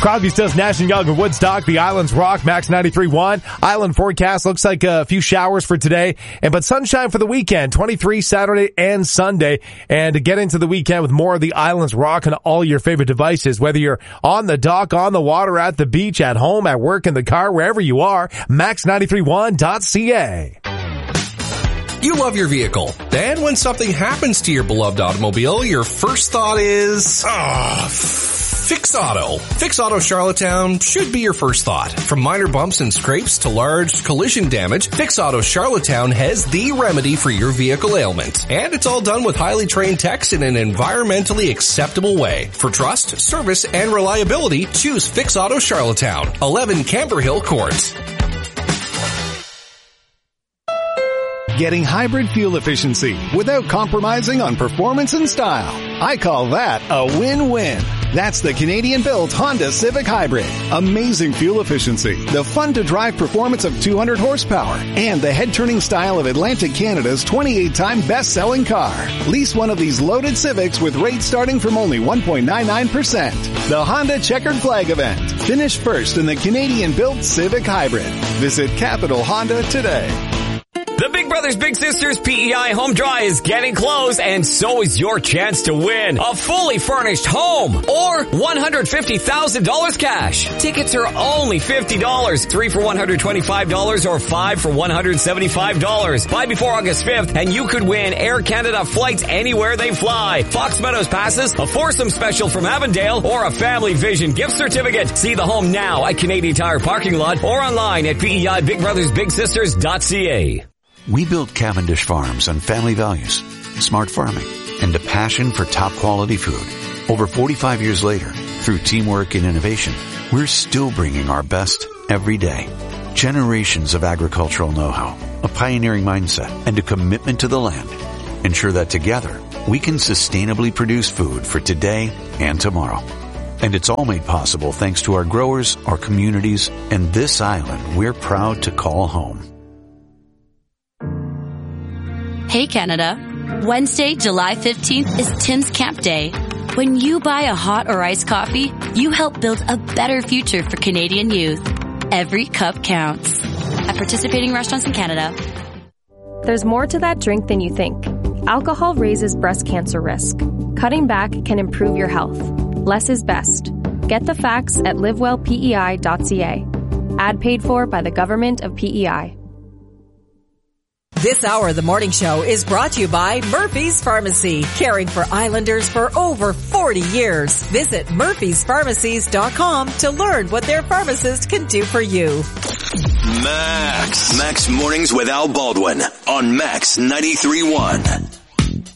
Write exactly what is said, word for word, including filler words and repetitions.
Crosby, Stills, Nash and Young, and Woodstock, the Islands Rock, Max ninety-three point one. Island forecast looks like a few showers for today, and but sunshine for the weekend, twenty-three Saturday and Sunday. And to get into the weekend with more of the Islands Rock on all your favorite devices, whether you're on the dock, on the water, at the beach, at home, at work, in the car, wherever you are, max ninety-three one dot c a. You love your vehicle. Then when something happens to your beloved automobile, your first thought is, ah, Fix Auto. Fix Auto Charlottetown should be your first thought. From minor bumps and scrapes to large collision damage, Fix Auto Charlottetown has the remedy for your vehicle ailment. And it's all done with highly trained techs in an environmentally acceptable way. For trust, service, and reliability, choose Fix Auto Charlottetown, eleven Camber Hill Court. Getting hybrid fuel efficiency without compromising on performance and style. I call that a win-win. That's the Canadian-built Honda Civic Hybrid. Amazing fuel efficiency, the fun-to-drive performance of two hundred horsepower, and the head-turning style of Atlantic Canada's twenty-eight time best-selling car. Lease one of these loaded Civics with rates starting from only one point nine nine percent. The Honda Checkered Flag event. Finish first in the Canadian-built Civic Hybrid. Visit Capital Honda today. The Big Brothers Big Sisters P E I Home Draw is getting close, and so is your chance to win a fully furnished home or one hundred fifty thousand dollars cash. Tickets are only fifty dollars, three for one hundred twenty-five dollars or five for one hundred seventy-five dollars. Buy before August fifth and you could win Air Canada flights anywhere they fly, Fox Meadows passes, a foursome special from Avondale, or a Family Vision gift certificate. See the home now at Canadian Tire parking lot or online at P E I Big Brothers Big Sisters dot c a. We built Cavendish Farms on family values, smart farming, and a passion for top quality food. Over forty-five years later, through teamwork and innovation, we're still bringing our best every day. Generations of agricultural know-how, a pioneering mindset, and a commitment to the land ensure that together we can sustainably produce food for today and tomorrow. And it's all made possible thanks to our growers, our communities, and this island we're proud to call home. Hey Canada, Wednesday, July fifteenth is Tim's Camp Day. When you buy a hot or iced coffee, you help build a better future for Canadian youth. Every cup counts. At participating restaurants in Canada. There's more to that drink than you think. Alcohol raises breast cancer risk. Cutting back can improve your health. Less is best. Get the facts at live well p e i dot c a. Ad paid for by the Government of P E I. This hour of the morning show is brought to you by Murphy's Pharmacy, caring for Islanders for over forty years. Visit murphys pharmacies dot com to learn what their pharmacist can do for you. Max. Max Mornings with Al Baldwin on Max ninety-three point one.